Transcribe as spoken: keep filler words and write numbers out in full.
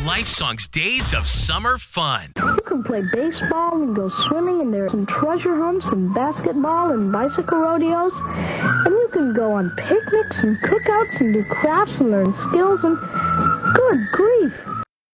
Lifesong's Days of Summer Fun. You can play baseball and go swimming, and there's some treasure hunts and basketball and bicycle rodeos. And you can go on picnics and cookouts and do crafts and learn skills and, good grief,